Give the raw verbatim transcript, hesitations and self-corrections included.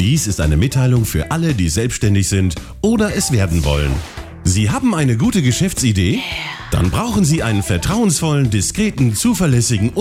Dies ist eine Mitteilung für alle, die selbstständig sind oder es werden wollen. Sie haben eine gute Geschäftsidee? Dann brauchen Sie einen vertrauensvollen, diskreten, zuverlässigen